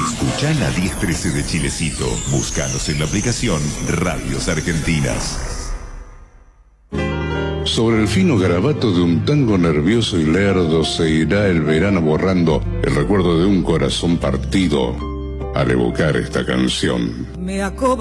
Escuchá la 1013 de Chilecito. Búscanos en la aplicación Radios Argentinas. Sobre el fino garabato de un tango nervioso y lerdo se irá el verano borrando el recuerdo de un corazón partido al evocar esta canción. Me acoba